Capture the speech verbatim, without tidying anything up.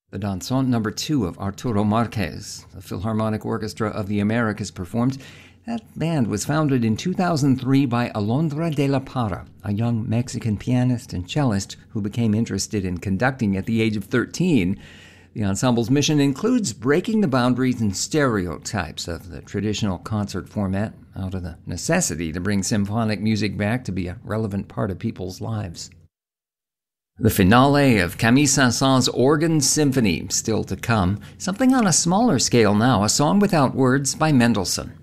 The Danzón number two of Arturo Marquez, the Philharmonic Orchestra of the Americas, performed. That band was founded in two thousand three by Alondra de la Parra, a young Mexican pianist and cellist who became interested in conducting at the age of thirteen. The ensemble's mission includes breaking the boundaries and stereotypes of the traditional concert format out of the necessity to bring symphonic music back to be a relevant part of people's lives. The finale of Camille Saint-Saëns' Organ Symphony, still to come. Something on a smaller scale now, a song without words by Mendelssohn.